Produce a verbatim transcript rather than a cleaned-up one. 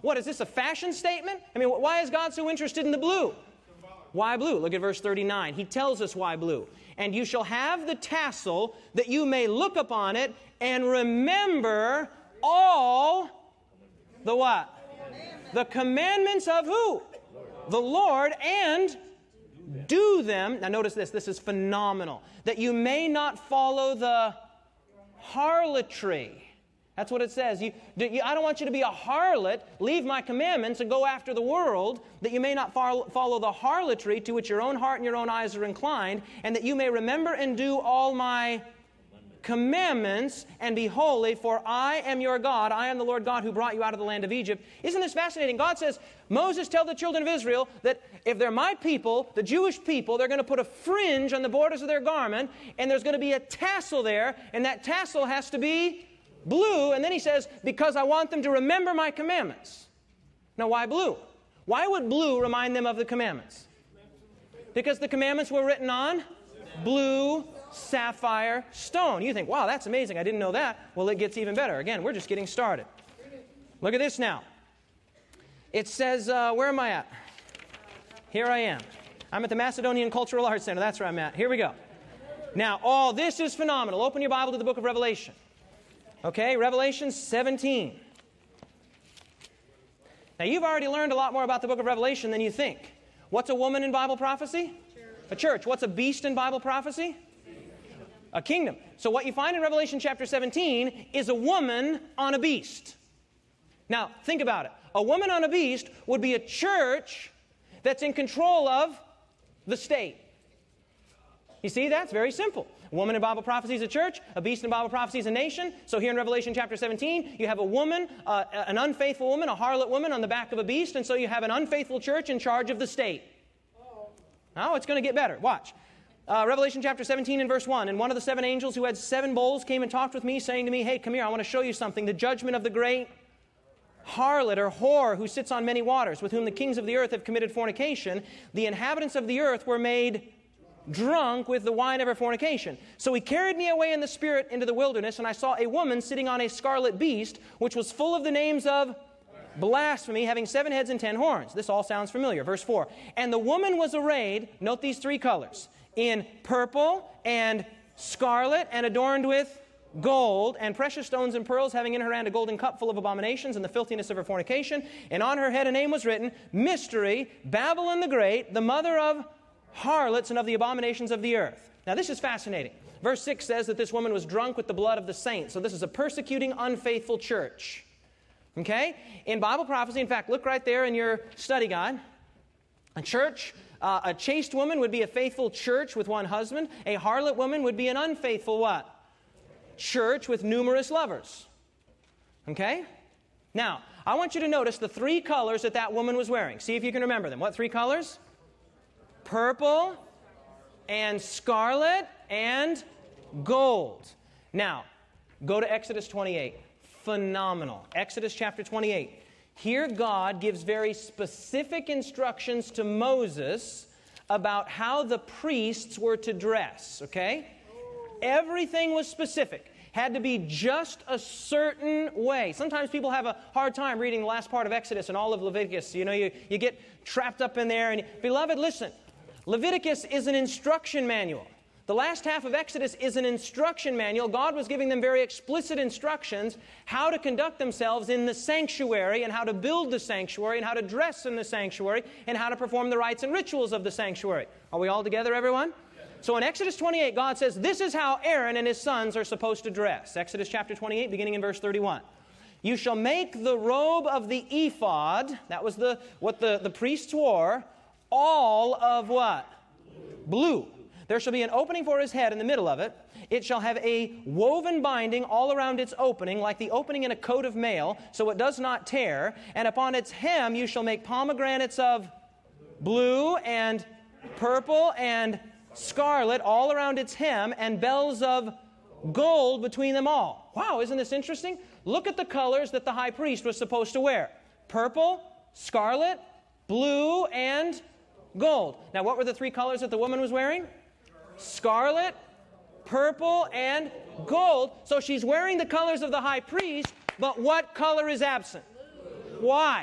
What, is this a fashion statement? I mean, why is God so interested in the blue? Why blue? Look at verse thirty-nine. He tells us why blue. And you shall have the tassel that you may look upon it and remember all the what? The commandments of who? The Lord, and do them. Now notice this. This is phenomenal. That you may not follow the harlotry. That's what it says. You, you, I don't want you to be a harlot, leave my commandments, and go after the world, that you may not follow, follow the harlotry to which your own heart and your own eyes are inclined, and that you may remember and do all my commandments and be holy, for I am your God. I am the Lord God who brought you out of the land of Egypt. Isn't this fascinating? God says, Moses, tell the children of Israel that if they're my people, the Jewish people, they're going to put a fringe on the borders of their garment, and there's going to be a tassel there, and that tassel has to be blue. And then he says, because I want them to remember my commandments. Now, why blue? Why would blue remind them of the commandments? Because the commandments were written on blue sapphire stone. You think, wow, that's amazing. I didn't know that. Well, it gets even better. Again, we're just getting started. Look at this now. It says, uh, where am I at? Here I am. I'm at the Macedonian Cultural Arts Center. That's where I'm at. Here we go. Now, oh, this is phenomenal. Open your Bible to the book of Revelation. Okay, Revelation seventeen. Now, you've already learned a lot more about the book of Revelation than you think. What's a woman in Bible prophecy? Church. A church. What's a beast in Bible prophecy? A kingdom. So what you find in Revelation chapter seventeen is a woman on a beast. Now, think about it. A woman on a beast would be a church that's in control of the state. You see, that's very simple. A woman in Bible prophecy is a church. A beast in Bible prophecy is a nation. So here in Revelation chapter seventeen, you have a woman, uh, an unfaithful woman, a harlot woman on the back of a beast. And so you have an unfaithful church in charge of the state. Now it's going to get better. Watch. Uh, Revelation chapter seventeen and verse one. And one of the seven angels who had seven bowls came and talked with me, saying to me, hey, come here, I want to show you something. The judgment of the great harlot or whore who sits on many waters, with whom the kings of the earth have committed fornication. The inhabitants of the earth were made drunk with the wine of her fornication. So he carried me away in the spirit into the wilderness, and I saw a woman sitting on a scarlet beast, which was full of the names of blasphemy, having seven heads and ten horns. This all sounds familiar. Verse four. And the woman was arrayed, note these three colors, in purple and scarlet, and adorned with gold and precious stones and pearls, having in her hand a golden cup full of abominations and the filthiness of her fornication. And on her head a name was written, Mystery, Babylon the Great, the mother of harlots and of the abominations of the earth. Now this is fascinating. Verse six says that this woman was drunk with the blood of the saints. So this is a persecuting, unfaithful church. Okay? In Bible prophecy, in fact, look right there in your study guide. A church, uh, a chaste woman would be a faithful church with one husband. A harlot woman would be an unfaithful what? Church with numerous lovers. Okay? Now, I want you to notice the three colors that that woman was wearing. See if you can remember them. What three colors? Purple and scarlet and gold. Now, go to Exodus twenty-eight. Phenomenal. Exodus chapter twenty-eight. Here God gives very specific instructions to Moses about how the priests were to dress, okay? Everything was specific. Had to be just a certain way. Sometimes people have a hard time reading the last part of Exodus and all of Leviticus. You know, you, you get trapped up in there. And beloved, listen. Leviticus is an instruction manual. The last half of Exodus is an instruction manual. God was giving them very explicit instructions how to conduct themselves in the sanctuary and how to build the sanctuary and how to dress in the sanctuary and how to perform the rites and rituals of the sanctuary. Are we all together, everyone? So in Exodus twenty-eight, God says, this is how Aaron and his sons are supposed to dress. Exodus chapter twenty-eight, beginning in verse thirty-one. You shall make the robe of the ephod, that was the what the, the priests wore, all of what? Blue. There shall be an opening for his head in the middle of it. It shall have a woven binding all around its opening, like the opening in a coat of mail, so it does not tear. And upon its hem you shall make pomegranates of blue and purple and scarlet all around its hem, and bells of gold between them all. Wow, isn't this interesting? Look at the colors that the high priest was supposed to wear. Purple, scarlet, blue, and gold. Now, what were the three colors that the woman was wearing? Scarlet, purple, and gold. So she's wearing the colors of the high priest, but what color is absent? Why?